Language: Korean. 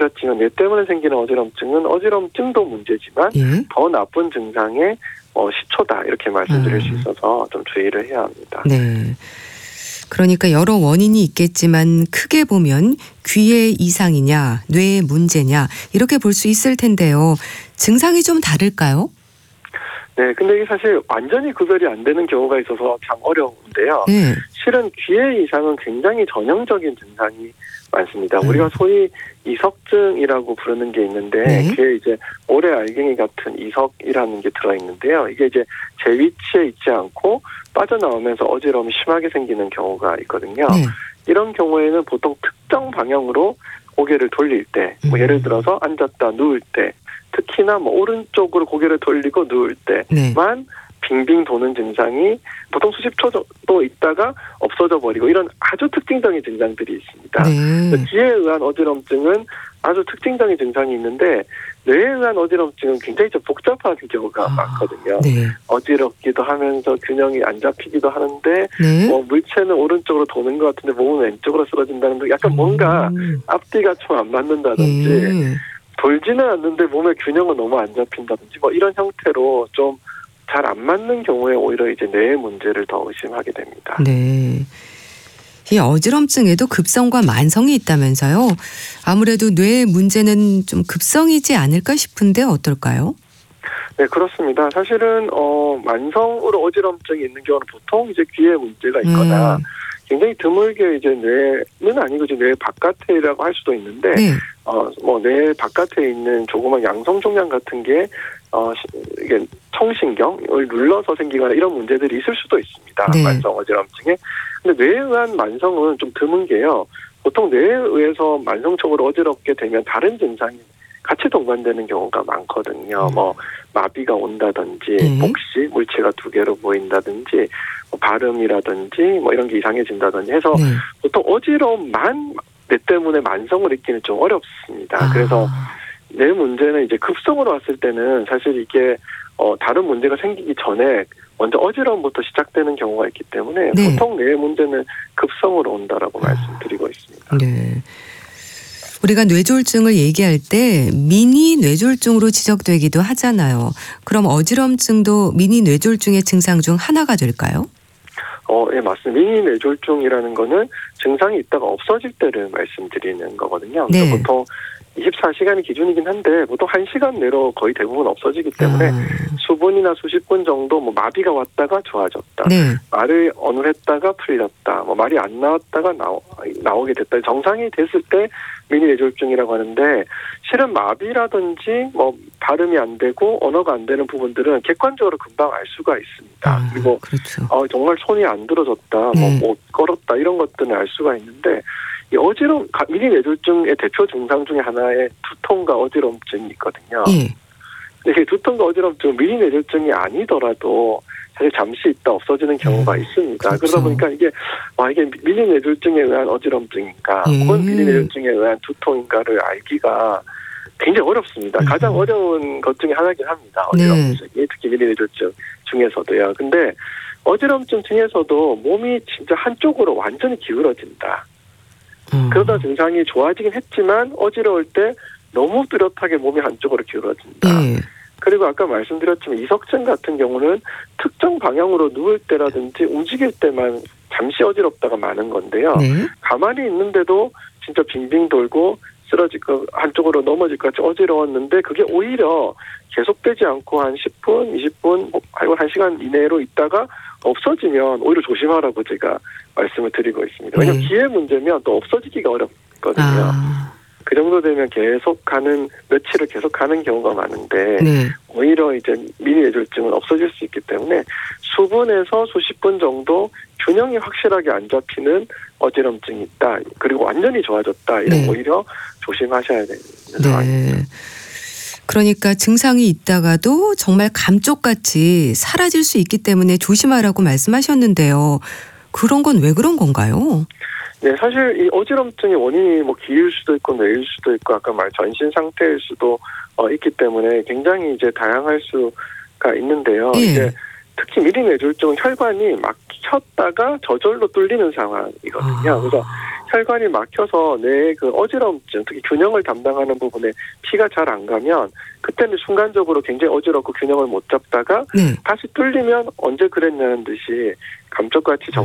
드렸지만 뇌 때문에 생기는 어지럼증은 어지럼증도 문제지만 예. 더 나쁜 증상의 시초다 이렇게 말씀드릴 수 있어서 좀 주의를 해야 합니다. 네. 그러니까 여러 원인이 있겠지만 크게 보면 귀의 이상이냐 뇌의 문제냐 이렇게 볼 수 있을 텐데요. 증상이 좀 다를까요? 네, 근데 이게 사실 완전히 구별이 안 되는 경우가 있어서 참 어려운데요. 네. 실은 귀의 이상은 굉장히 전형적인 증상이 많습니다. 우리가 소위 이석증이라고 부르는 게 있는데 네. 귀에 이제 오래 알갱이 같은 이석이라는 게 들어있는데요. 이게 이제 제 위치에 있지 않고 빠져나오면서 어지러움이 심하게 생기는 경우가 있거든요. 네. 이런 경우에는 보통 특정 방향으로 고개를 돌릴 때, 뭐 예를 들어서 앉았다 누울 때, 특히나 뭐 오른쪽으로 고개를 돌리고 누울 때만 빙빙 도는 증상이 보통 수십 초 정도 있다가 없어져 버리고 이런 아주 특징적인 증상들이 있습니다. 네. 귀에 의한 어지럼증은 아주 특징적인 증상이 있는데 뇌에 의한 어지럼증은 굉장히 좀 복잡한 경우가 많거든요. 네. 어지럽기도 하면서 균형이 안 잡히기도 하는데 네. 물체는 오른쪽으로 도는 것 같은데 몸은 왼쪽으로 쓰러진다는 등 약간 뭔가 앞뒤가 좀 안 맞는다든지 돌지는 않는데 몸의 균형은 너무 안 잡힌다든지 뭐 이런 형태로 좀 잘 안 맞는 경우에 오히려 이제 뇌의 문제를 더 의심하게 됩니다. 네. 이 어지럼증에도 급성과 만성이 있다면서요. 아무래도 뇌의 문제는 좀 급성이지 않을까 싶은데 어떨까요? 네, 그렇습니다. 사실은 만성으로 어지럼증이 있는 경우는 보통 이제 귀에 문제가 있거나 굉장히 드물게 이제 뇌는 아니고 이제 뇌 바깥에라고 할 수도 있는데 네. 뇌 바깥에 있는 조그만 양성 종양 같은 게 이게 청신경을 눌러서 생기거나 이런 문제들이 있을 수도 있습니다. 네. 만성 어지럼증에. 근데 뇌에 의한 만성은 좀 드문 게요. 보통 뇌에 의해서 만성적으로 어지럽게 되면 다른 증상이 같이 동반되는 경우가 많거든요. 뭐 마비가 온다든지 복시 물체가 두 개로 보인다든지 뭐 발음이라든지 뭐 이런 게 이상해진다든지 해서 보통 어지러움만 뇌 때문에 만성을 잊기는 좀 어렵습니다. 그래서 뇌 문제는 이제 급성으로 왔을 때는 사실 이게 다른 문제가 생기기 전에 먼저 어지러움부터 시작되는 경우가 있기 때문에 보통 뇌 문제는 급성으로 온다라고 말씀드리고 있습니다. 네. 우리가 뇌졸중을 얘기할 때 미니 뇌졸중으로 지적되기도 하잖아요. 그럼 어지럼증도 미니 뇌졸중의 증상 중 하나가 될까요? 예, 맞습니다. 미니 뇌졸중이라는 거는 증상이 있다가 없어질 때를 말씀드리는 거거든요. 네. 그래서 보통 24시간이 기준이긴 한데 보통 1시간 내로 거의 대부분 없어지기 때문에 수분이나 수십 분 정도 뭐 마비가 왔다가 좋아졌다. 말을 어눌했다가 풀렸다. 뭐 말이 안 나왔다가 나오게 됐다. 정상이 됐을 때 미니 뇌졸중이라고 하는데 실은 마비라든지 뭐 발음이 안 되고 언어가 안 되는 부분들은 객관적으로 금방 알 수가 있습니다. 그리고 그렇죠. 정말 손이 안 들어졌다, 뭐 못 걸었다 이런 것들은 알 수가 있는데 이 미니 뇌졸중의 대표 증상 중에 하나의 두통과 어지럼증이 있거든요. 근데 두통과 어지럼증은 미니 뇌졸중이 아니더라도 사실 잠시 있다 없어지는 경우가 있습니다. 그렇죠. 그러다 보니까 이게 미니 뇌졸중에 의한 어지럼증인가 혹은 미니 뇌졸중에 의한 두통인가를 알기가 굉장히 어렵습니다. 가장 어려운 것 중에 하나긴 합니다. 어지럼증이 특히 미니 뇌졸중 중에서도요. 근데 어지럼증 중에서도 몸이 진짜 한쪽으로 완전히 기울어진다. 그러다 증상이 좋아지긴 했지만 어지러울 때 너무 뚜렷하게 몸이 한쪽으로 기울어진다. 그리고 아까 말씀드렸지만 이석증 같은 경우는 특정 방향으로 누울 때라든지 움직일 때만 잠시 어지럽다가 많은 건데요. 가만히 있는데도 진짜 빙빙 돌고 쓰러질 것, 한쪽으로 넘어질 것 같이 어지러웠는데 그게 오히려 계속되지 않고 한 10분, 20분, 아니면 1시간 이내로 있다가 없어지면 오히려 조심하라고 제가 말씀을 드리고 있습니다. 왜냐하면 귀의 문제면 또 없어지기가 어렵거든요. 그 정도 되면 며칠을 계속 가는 경우가 많은데 오히려 이제 미니 뇌졸중은 없어질 수 있기 때문에 수분에서 수십 분 정도 균형이 확실하게 안 잡히는 어지럼증이 있다. 그리고 완전히 좋아졌다. 이런 오히려 조심하셔야 되는 상황입니다. 그러니까 증상이 있다가도 정말 감쪽같이 사라질 수 있기 때문에 조심하라고 말씀하셨는데요. 그런 건 왜 그런 건가요? 네, 사실 이 어지럼증의 원인이 뭐 기일 수도 있고 뇌일 수도 있고 아까 전신 상태일 수도 있기 때문에 굉장히 이제 다양할 수가 있는데요. 이제 특히 미리뇌졸중은 혈관이 막혔다가 저절로 뚫리는 상황이거든요. 그래서 혈관이 막혀서 뇌의 그 어지럼증, 특히 균형을 담당하는 부분에 피가 잘 안 가면 그때는 순간적으로 굉장히 어지럽고 균형을 못 잡다가 다시 뚫리면 언제 그랬냐는 듯이 감쪽같이